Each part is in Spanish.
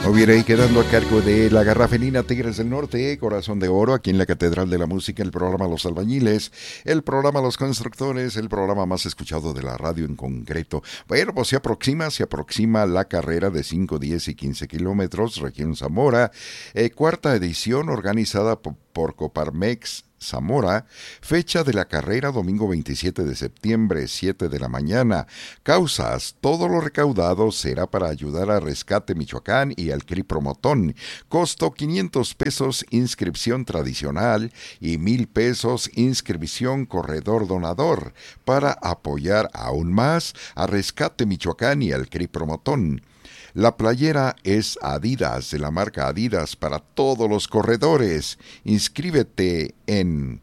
Hubiera quedando a cargo de la Garrafelina Tigres del Norte, Corazón de Oro, aquí en la Catedral de la Música, el programa Los Albañiles, el programa Los Constructores, el programa más escuchado de la radio en concreto. Bueno, pues se aproxima la carrera de 5, 10 y 15 kilómetros, región Zamora, cuarta edición organizada por Coparmex Zamora, fecha de la carrera domingo 27 de septiembre, 7 de la mañana. Causas: todo lo recaudado será para ayudar a Rescate Michoacán y al CRI Promotón. Costo: 500 pesos inscripción tradicional y 1,000 pesos inscripción corredor donador, para apoyar aún más a Rescate Michoacán y al CRI Promotón. La playera es Adidas, de la marca Adidas, para todos los corredores. Inscríbete en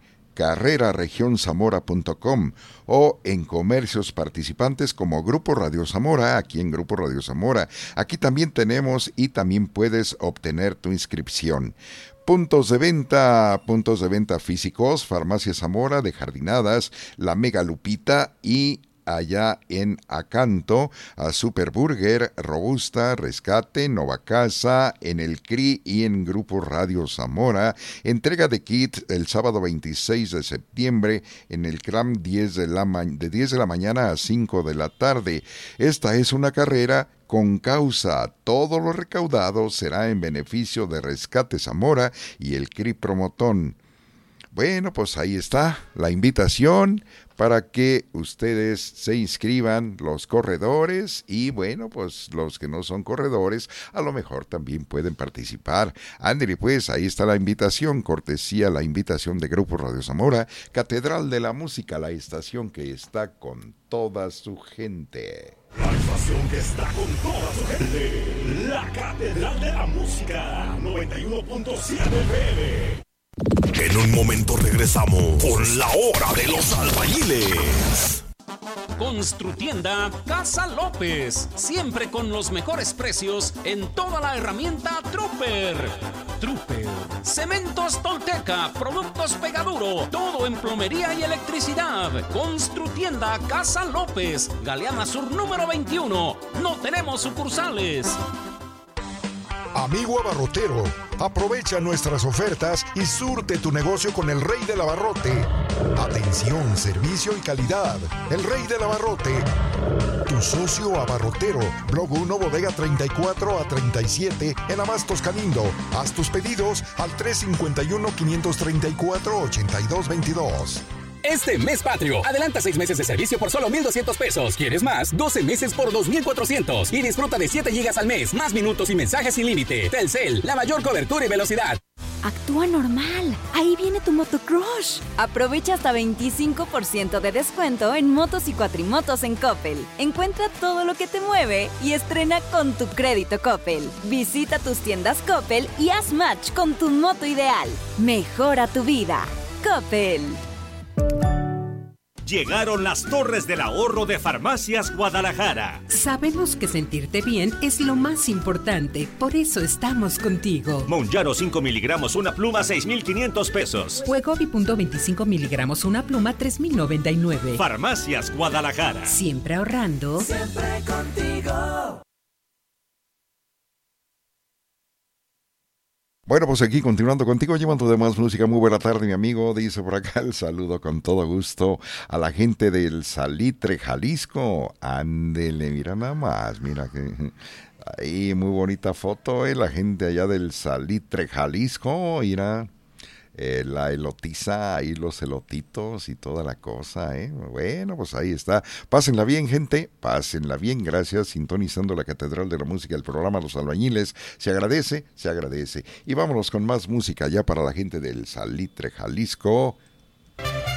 carreraregionzamora.com o en comercios participantes como Grupo Radio Zamora, aquí en Grupo Radio Zamora. Aquí también tenemos y también puedes obtener tu inscripción. Puntos de venta físicos: Farmacia Zamora de Jardinadas, La Mega Lupita y allá en Acanto, a Superburger, Robusta, Rescate, Nova Casa, en el CRI y en Grupo Radio Zamora. Entrega de kit el sábado 26 de septiembre en el CRAM de 10 de la mañana a 5 de la tarde. Esta es una carrera con causa. Todo lo recaudado será en beneficio de Rescate Zamora y el CRI Promotón. Bueno, pues ahí está la invitación para que ustedes se inscriban, los corredores, y bueno, pues los que no son corredores a lo mejor también pueden participar. Ándale, pues ahí está la invitación, cortesía la invitación de Grupo Radio Zamora, Catedral de la Música, la estación que está con toda su gente. La estación que está con toda su gente, la Catedral de la Música, 91.7 FM. En un momento regresamos con la hora de los albañiles. Construtienda Casa López, siempre con los mejores precios en toda la herramienta Trooper. Cementos Tolteca, productos Pegaduro, todo en plomería y electricidad. Construtienda Casa López, Galeana Sur número 21. No tenemos sucursales. Amigo abarrotero, aprovecha nuestras ofertas y surte tu negocio con el Rey del Abarrote. Atención, servicio y calidad. El Rey del Abarrote, tu socio abarrotero. Blog 1, bodega 34 a 37 en Abastos Canindo. Haz tus pedidos al 351-534-8222. Este mes patrio, adelanta 6 meses de servicio por solo 1,200 pesos. ¿Quieres más? 12 meses por 2,400. Y disfruta de 7 gigas al mes, más minutos y mensajes sin límite. Telcel, la mayor cobertura y velocidad. Actúa normal. Ahí viene tu Motocrush. Aprovecha hasta 25% de descuento en motos y cuatrimotos en Coppel. Encuentra todo lo que te mueve y estrena con tu crédito Coppel. Visita tus tiendas Coppel y haz match con tu moto ideal. Mejora tu vida. Coppel. Llegaron las Torres del Ahorro de Farmacias Guadalajara. Sabemos que sentirte bien es lo más importante, por eso estamos contigo. Monjaro 5 miligramos una pluma, 6,500 pesos. Wegovy .25 miligramos una pluma, 3,099. Farmacias Guadalajara. Siempre ahorrando. Siempre contigo. Bueno, pues aquí continuando contigo, llevando de más música. Muy buena tarde, mi amigo. Dice por acá el saludo con todo gusto a la gente del Salitre, Jalisco. Ándele, mira nada más, mira que ahí muy bonita foto, la gente allá del Salitre, Jalisco, mira. La elotiza, ahí los elotitos y toda la cosa, Bueno, pues ahí está. Pásenla bien, gente, pásenla bien. Gracias, sintonizando la Catedral de la Música, el programa Los Albañiles. Se agradece, se agradece. Y vámonos con más música ya para la gente del Salitre, Jalisco.